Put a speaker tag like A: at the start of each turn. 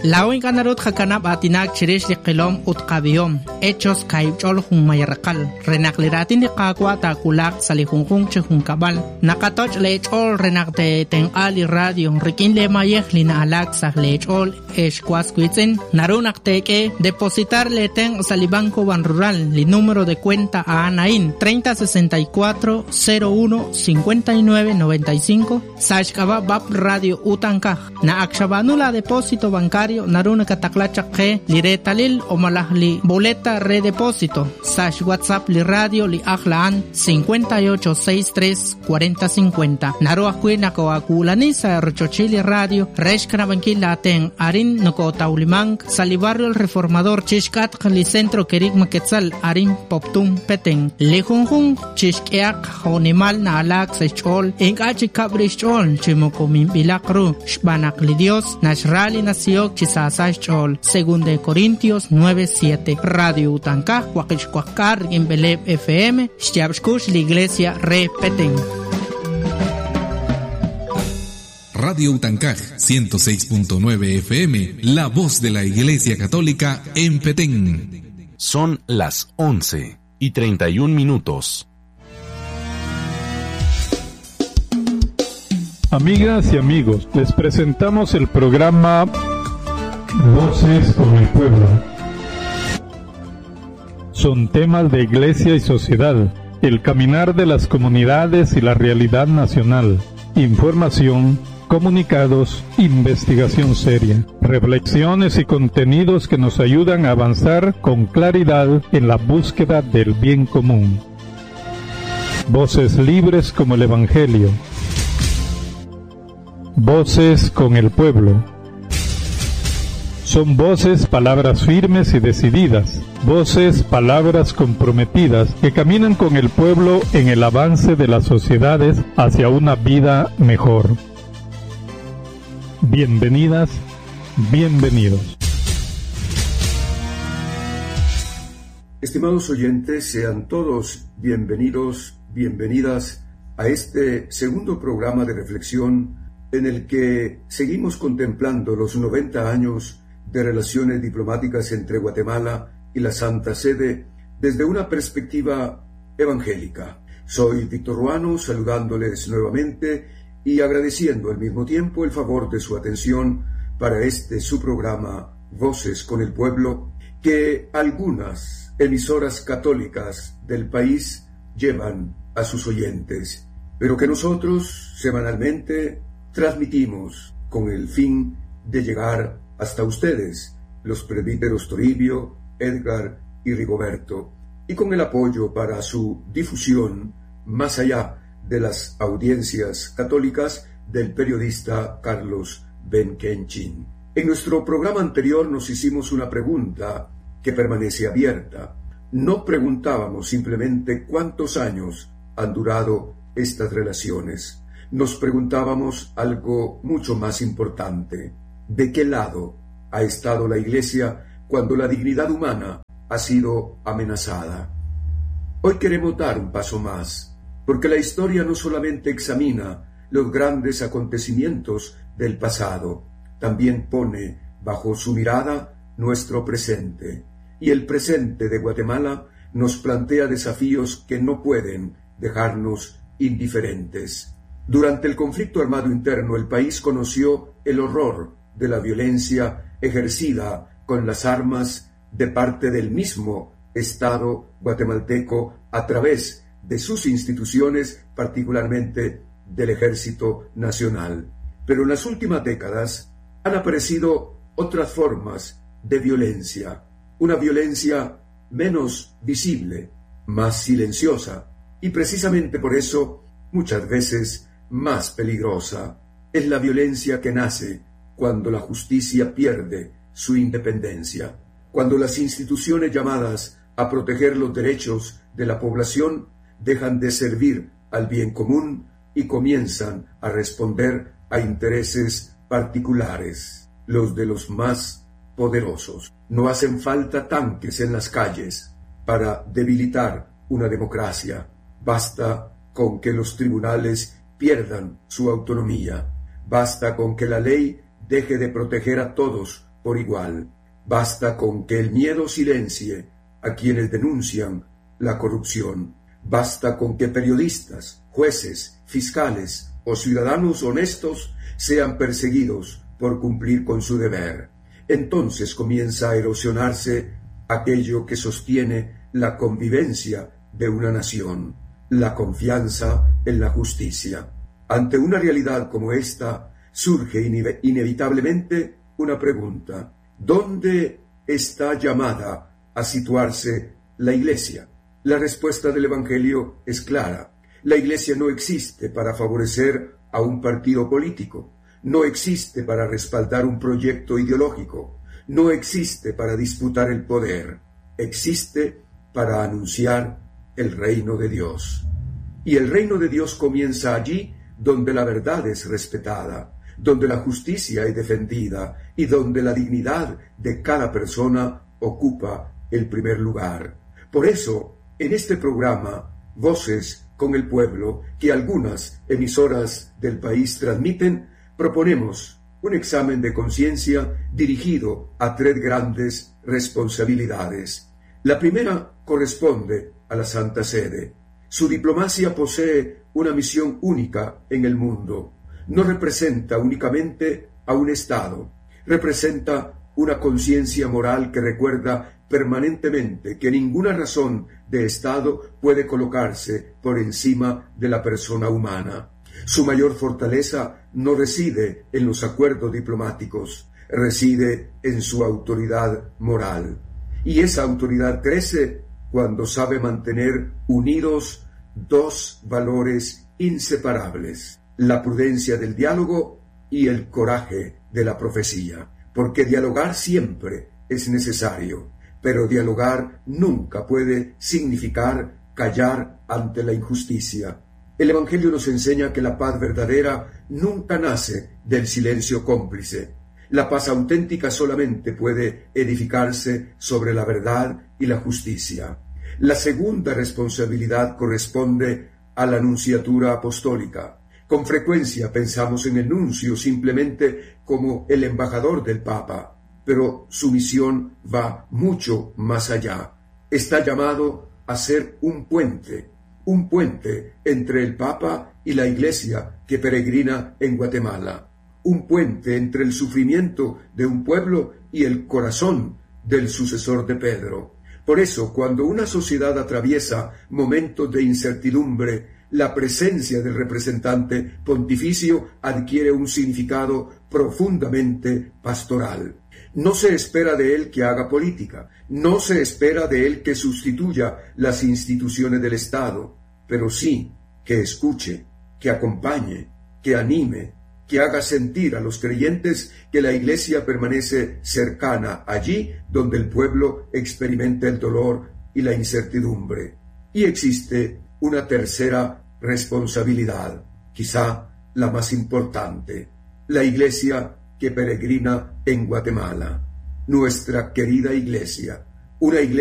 A: La única narut hakanab atinak chirish liqilom utqabiom hechos kaibchol humayrakal renakliratin liqaqwa takulak salihunjun chhunkabal nakatoch lechol renakte tenali radio rikin le mayej lina alak sah lechol eshkwaskuitzen narunakteke depositar leten salibanco ban rural li número de cuenta a Anaín 3064 01 59 95 Sashkaba Bab Radio Utankaj na akshabanula depósito bancario naruna kataklachake lire talil o malahli boleta redepósito sash WhatsApp li radio li ahlaan 5863 4050 naruah kuina ko akulani sa rochochili radio reshkana bankila ten arin noko taulimang sali barrio el reformador chishkat li centro kerik maketzal arin poptum peteng lejunjun chishkeak honimal na alak sechol engachi kabrishol chimokomin bilakru shbanak li dios nashrali nació chisasach chol según de Corintios 9:7 Radio Utankaj Huaquichcuacar en Beleb FM Shtiabshkush la iglesia re Petén.
B: Radio Utankaj 106.9 FM, la voz de la Iglesia Católica en Petén.
C: Son las 11:31.
D: Amigas y amigos, les presentamos el programa Voces con el Pueblo. Son temas de iglesia y sociedad, el caminar de las comunidades y la realidad nacional, información, comunicados, investigación seria, reflexiones y contenidos que nos ayudan a avanzar con claridad en la búsqueda del bien común. Voces libres como el Evangelio. Voces con el pueblo. Son voces, palabras firmes y decididas, voces, palabras comprometidas que caminan con el pueblo en el avance de las sociedades hacia una vida mejor. Bienvenidas, bienvenidos.
E: Estimados oyentes, sean todos bienvenidos, bienvenidas a este segundo programa de reflexión en el que seguimos contemplando los 90 años de relaciones diplomáticas entre Guatemala y la Santa Sede desde una perspectiva evangélica. Soy Víctor Ruano, saludándoles nuevamente y agradeciendo al mismo tiempo el favor de su atención para su programa Voces con el Pueblo, que algunas emisoras católicas del país llevan a sus oyentes, pero que nosotros semanalmente transmitimos con el fin de llegar hasta ustedes, los presbíteros Toribio, Edgar y Rigoberto, y con el apoyo para su difusión más allá de las audiencias católicas del periodista Carlos Benkenchin. En nuestro programa anterior nos hicimos una pregunta que permanece abierta. No preguntábamos simplemente cuántos años han durado estas relaciones. Nos preguntábamos algo mucho más importante. ¿De qué lado ha estado la Iglesia cuando la dignidad humana ha sido amenazada? Hoy queremos dar un paso más, porque la historia no solamente examina los grandes acontecimientos del pasado, también pone bajo su mirada nuestro presente. Y el presente de Guatemala nos plantea desafíos que no pueden dejarnos indiferentes. Durante el conflicto armado interno, el país conoció el horror de la violencia ejercida con las armas de parte del mismo Estado guatemalteco a través de sus instituciones, particularmente del Ejército Nacional. Pero en las últimas décadas han aparecido otras formas de violencia, una violencia menos visible, más silenciosa, y precisamente por eso muchas veces más peligrosa. Es la violencia que nace cuando la justicia pierde su independencia, cuando las instituciones llamadas a proteger los derechos de la población dejan de servir al bien común y comienzan a responder a intereses particulares, los de los más poderosos. No hacen falta tanques en las calles para debilitar una democracia. Basta con que los tribunales pierdan su autonomía. Basta con que la ley deje de proteger a todos por igual. Basta con que el miedo silencie a quienes denuncian la corrupción. Basta con que periodistas, jueces, fiscales o ciudadanos honestos sean perseguidos por cumplir con su deber. Entonces comienza a erosionarse aquello que sostiene la convivencia de una nación, la confianza en la justicia. Ante una realidad como esta, surge inevitablemente una pregunta: ¿dónde está llamada a situarse la Iglesia? La respuesta del Evangelio es clara. La Iglesia no existe para favorecer a un partido político, no existe para respaldar un proyecto ideológico, no existe para disputar el poder, existe para anunciar el reino de Dios. Y el reino de Dios comienza allí donde la verdad es respetada, donde la justicia es defendida y donde la dignidad de cada persona ocupa el primer lugar. Por eso, en este programa, Voces con el Pueblo, que algunas emisoras del país transmiten, proponemos un examen de conciencia dirigido a 3 grandes responsabilidades. La primera corresponde a la Santa Sede. Su diplomacia posee una misión única en el mundo. No representa únicamente a un Estado, representa una conciencia moral que recuerda permanentemente que ninguna razón de Estado puede colocarse por encima de la persona humana. Su mayor fortaleza no reside en los acuerdos diplomáticos, reside en su autoridad moral. Y esa autoridad crece cuando sabe mantener unidos 2 valores inseparables: la prudencia del diálogo y el coraje de la profecía. Porque dialogar siempre es necesario, pero dialogar nunca puede significar callar ante la injusticia. El Evangelio nos enseña que la paz verdadera nunca nace del silencio cómplice. La paz auténtica solamente puede edificarse sobre la verdad y la justicia. La segunda responsabilidad corresponde a la nunciatura apostólica. Con frecuencia pensamos en el nuncio simplemente como el embajador del Papa, pero su misión va mucho más allá. Está llamado a ser un puente entre el Papa y la Iglesia que peregrina en Guatemala, un puente entre el sufrimiento de un pueblo y el corazón del sucesor de Pedro. Por eso, cuando una sociedad atraviesa momentos de incertidumbre, la presencia del representante pontificio adquiere un significado profundamente pastoral. No se espera de él que haga política, no se espera de él que sustituya las instituciones del Estado, pero sí que escuche, que acompañe, que anime, que haga sentir a los creyentes que la Iglesia permanece cercana allí donde el pueblo experimenta el dolor y la incertidumbre. Y existe una tercera responsabilidad, quizá la más importante: la Iglesia que peregrina en Guatemala, nuestra querida Iglesia, una Iglesia